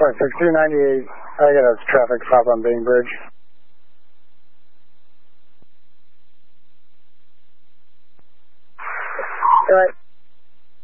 Flight 6298, I got a traffic stop on Bainbridge. All right.